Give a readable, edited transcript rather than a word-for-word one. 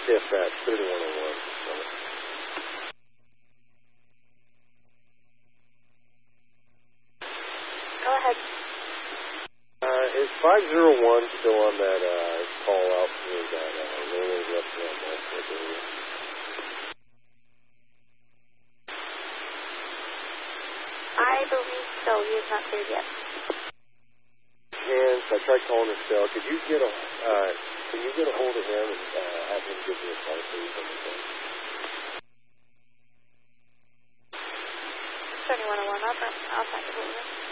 Dispatch 3101. Go ahead. Is 501 still on that call out for that Rolling restaurant Northwood area? I believe so. He is not cleared yet. And I tried calling his cell. Could you get a hold of him and have him give me a call, please, on the phone? 3101, I'll try to hold him.